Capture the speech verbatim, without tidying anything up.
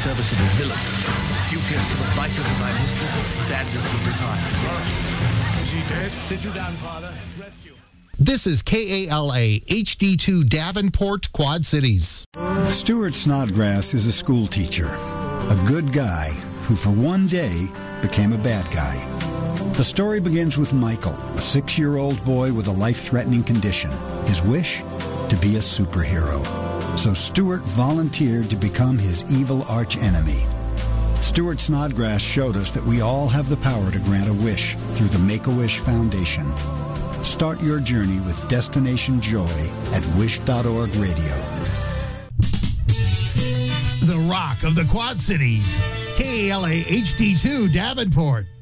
serviceable villain. You kiss to the vices of my mistress, Dad just will retire. Is he dead? Sit you down, Father. Rest you. This is K A L A H D two Davenport, Quad Cities. Stuart Snodgrass is a school teacher, a good guy who for one day became a bad guy. The story begins with Michael, a six-year-old boy with a life-threatening condition. His wish? To be a superhero. So Stuart volunteered to become his evil arch-enemy. Stuart Snodgrass showed us that we all have the power to grant a wish through the Make-A-Wish Foundation. Start your journey with Destination Joy at wish dot org radio. The Rock of the Quad Cities, K A L A H D two Davenport.